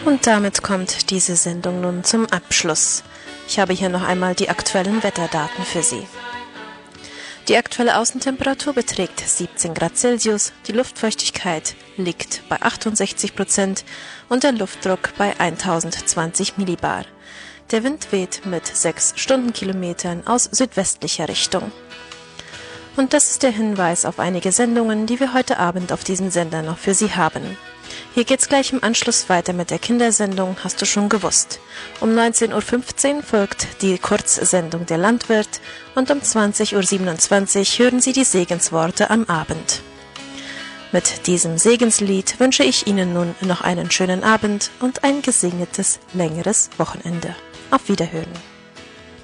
Und damit kommt diese Sendung nun zum Abschluss. Ich habe hier noch einmal die aktuellen Wetterdaten für Sie. Die aktuelle Außentemperatur beträgt 17 Grad Celsius, die Luftfeuchtigkeit liegt bei 68% und der Luftdruck bei 1020 Millibar. Der Wind weht mit 6 Stundenkilometern aus südwestlicher Richtung. Und das ist der Hinweis auf einige Sendungen, die wir heute Abend auf diesem Sender noch für Sie haben. Hier geht's gleich im Anschluss weiter mit der Kindersendung, hast du schon gewusst. Um 19.15 Uhr folgt die Kurzsendung Der Landwirt und um 20.27 Uhr hören Sie die Segensworte am Abend. Mit diesem Segenslied wünsche ich Ihnen nun noch einen schönen Abend und ein gesegnetes, längeres Wochenende. Auf Wiederhören.